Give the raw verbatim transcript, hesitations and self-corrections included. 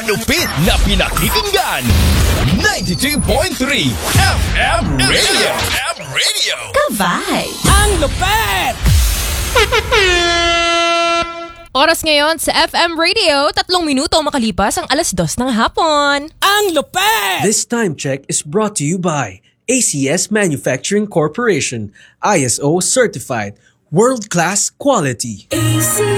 malupit na pinakikinggan. ninety-two point three F M Radio. F M Radio. Ka-vibe. Ang lupet! Oras ngayon sa F M Radio, tatlong minuto makalipas ang alas dos ng hapon. Ang lupet! This time check is brought to you by A C S Manufacturing Corporation, I S O certified, world-class quality. A C